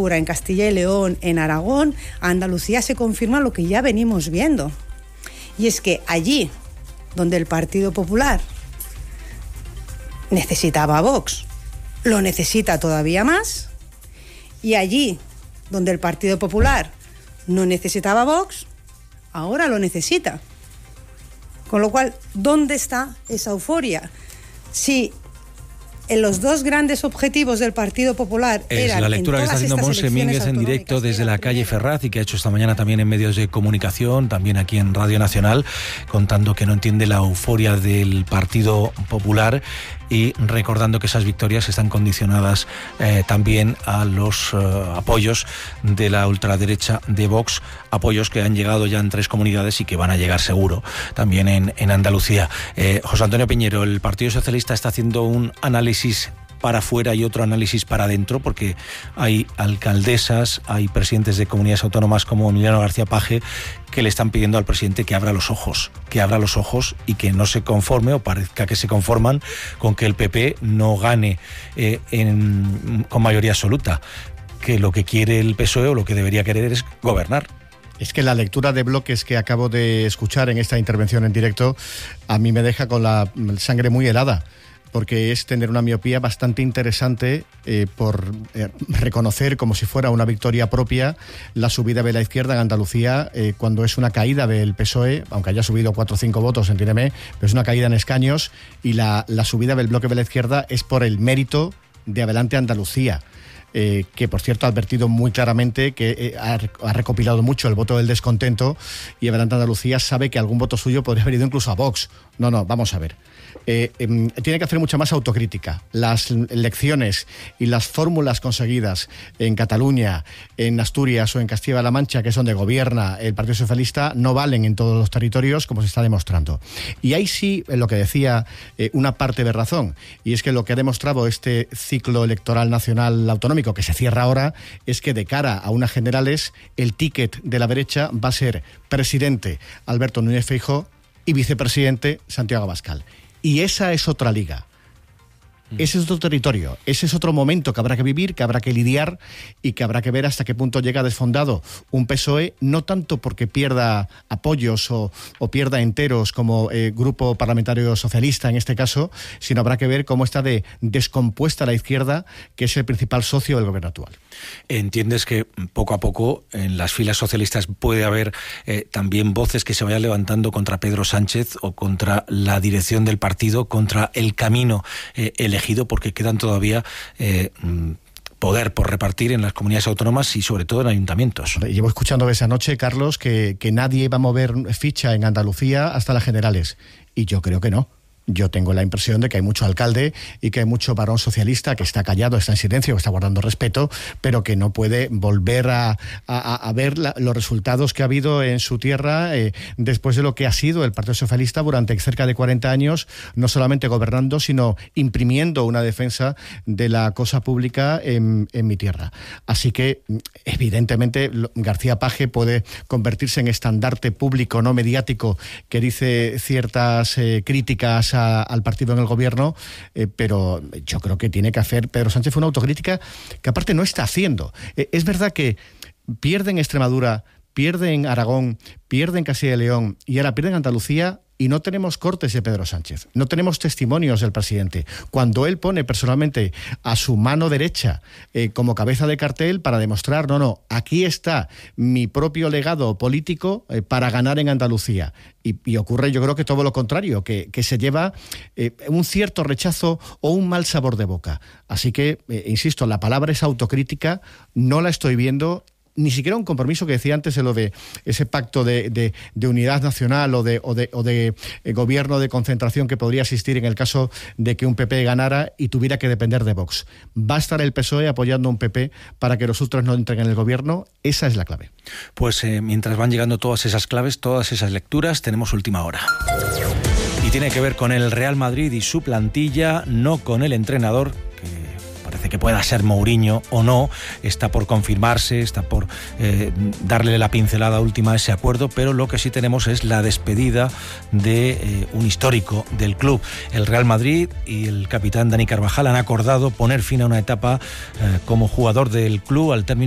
Extremadura, en Castilla y León, en Aragón, Andalucía se confirma lo que ya venimos viendo. Y es que allí donde el Partido Popular necesitaba a Vox, lo necesita todavía más, y allí donde el Partido Popular no necesitaba a Vox, ahora lo necesita. Con lo cual, ¿dónde está esa euforia? Si en los dos grandes objetivos del Partido Popular eran... Es la lectura que está haciendo Montse Mínguez en directo desde la calle Ferraz y que ha hecho esta mañana también en medios de comunicación, también aquí en Radio Nacional, contando que no entiende la euforia del Partido Popular y recordando que esas victorias están condicionadas también a los apoyos de la ultraderecha de Vox, apoyos que han llegado ya en 3 comunidades y que van a llegar seguro también en Andalucía. José Antonio Piñero, el Partido Socialista está haciendo un análisis para afuera y otro análisis para adentro, porque hay alcaldesas, hay presidentes de comunidades autónomas como Emiliano García Paje que le están pidiendo al presidente que abra los ojos y que no se conforme, o parezca que se conforman, con que el PP no gane con mayoría absoluta, que lo que quiere el PSOE o lo que debería querer es gobernar. Es que la lectura de bloques que acabo de escuchar en esta intervención en directo a mí me deja con la sangre muy helada, porque es tener una miopía bastante interesante por reconocer como si fuera una victoria propia la subida de la izquierda en Andalucía, cuando es una caída del PSOE, aunque haya subido 4 o 5 votos, entiéndeme, pero es una caída en escaños, y la subida del bloque de la izquierda es por el mérito de Adelante Andalucía. Que por cierto ha advertido muy claramente que ha recopilado mucho el voto del descontento, y Adelante Andalucía sabe que algún voto suyo podría haber ido incluso a Vox. No, vamos a ver. Tiene que hacer mucha más autocrítica. Las lecciones y las fórmulas conseguidas en Cataluña, en Asturias o en Castilla-La Mancha, que es donde gobierna el Partido Socialista, no valen en todos los territorios, como se está demostrando. Y ahí sí, en lo que decía, una parte de razón, y es que lo que ha demostrado este ciclo electoral nacional autonómico, que se cierra ahora, es que de cara a unas generales, el ticket de la derecha va a ser presidente Alberto Núñez Feijóo y vicepresidente Santiago Abascal. Y esa es otra liga. Ese es otro territorio, ese es otro momento que habrá que vivir, que habrá que lidiar y que habrá que ver hasta qué punto llega desfondado un PSOE, no tanto porque pierda apoyos o pierda enteros como grupo parlamentario socialista en este caso, sino habrá que ver cómo está de descompuesta la izquierda, que es el principal socio del gobierno actual. ¿Entiendes que poco a poco en las filas socialistas puede haber también voces que se vayan levantando contra Pedro Sánchez o contra la dirección del partido, contra el camino elegido, porque quedan todavía poder por repartir en las comunidades autónomas y sobre todo en ayuntamientos? Llevo escuchando esa noche, Carlos, que nadie va a mover ficha en Andalucía hasta las generales, y yo creo que no. Yo tengo la impresión de que hay mucho alcalde y que hay mucho varón socialista que está callado, está en silencio, que está guardando respeto, pero que no puede volver a ver los resultados que ha habido en su tierra después de lo que ha sido el Partido Socialista durante cerca de 40 años, no solamente gobernando, sino imprimiendo una defensa de la cosa pública en mi tierra. Así que, evidentemente, García Paje puede convertirse en estandarte público, no mediático, que dice ciertas críticas al partido en el gobierno, pero yo creo que tiene que hacer Pedro Sánchez una autocrítica que aparte no está haciendo. Es verdad que pierde en Extremadura, pierde en Aragón, pierde en Castilla y León y ahora pierde en Andalucía, y no tenemos cortes de Pedro Sánchez, no tenemos testimonios del presidente, cuando él pone personalmente a su mano derecha como cabeza de cartel para demostrar, aquí está mi propio legado político para ganar en Andalucía. Y ocurre, yo creo que todo lo contrario, que se lleva un cierto rechazo o un mal sabor de boca. Así que, insisto, la palabra es autocrítica, no la estoy viendo. Ni siquiera un compromiso que decía antes de lo de ese pacto de unidad nacional o de gobierno de concentración que podría existir en el caso de que un PP ganara y tuviera que depender de Vox. Va a estar el PSOE apoyando a un PP para que los ultras no entren en el gobierno. Esa es la clave. Pues mientras van llegando todas esas claves, todas esas lecturas, tenemos última hora. Y tiene que ver con el Real Madrid y su plantilla, no con el entrenador, parece que pueda ser Mourinho o no, está por confirmarse, está por darle la pincelada última a ese acuerdo, pero lo que sí tenemos es la despedida de un histórico del club. El Real Madrid y el capitán Dani Carvajal han acordado poner fin a una etapa como jugador del club al término